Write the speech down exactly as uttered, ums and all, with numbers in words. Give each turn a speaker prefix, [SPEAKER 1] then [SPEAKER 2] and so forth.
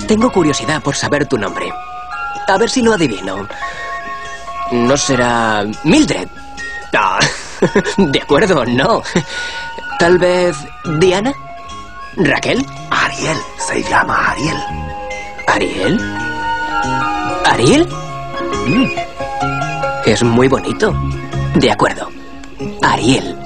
[SPEAKER 1] Tengo curiosidad por saber tu nombre. A ver si lo adivino. ¿No será Mildred? Ah, de acuerdo, no. ¿Tal vez Diana? ¿Raquel?
[SPEAKER 2] Ariel, se llama Ariel.
[SPEAKER 1] ¿Ariel? ¿Ariel? Mm. Es muy bonito. De acuerdo. Ariel.